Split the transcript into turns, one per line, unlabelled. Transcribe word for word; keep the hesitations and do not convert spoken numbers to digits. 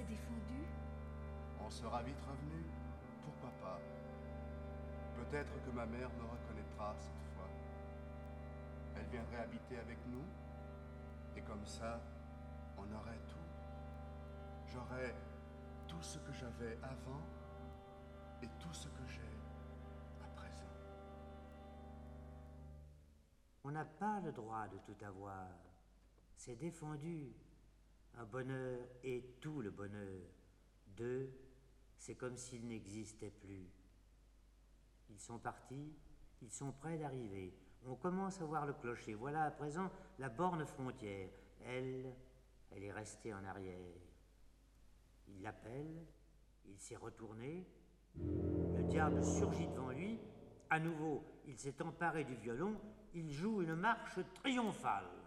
s'est défendu?
On sera vite revenu. Pourquoi pas? Peut-être que ma mère me reconnaîtra cette fois. Elle viendrait habiter avec nous. Et comme ça, on aurait tout. J'aurais tout ce que j'avais avant et tout ce que j'ai à présent.
On n'a pas le droit de tout avoir. C'est défendu. Un bonheur est tout le bonheur. Deux, c'est comme s'ils n'existaient plus. Ils sont partis, ils sont près d'arriver. On commence à voir le clocher. Voilà à présent la borne frontière. Elle, elle est restée en arrière. Il l'appelle, il s'est retourné. Le diable surgit devant lui. À nouveau, il s'est emparé du violon. Il joue une marche triomphale.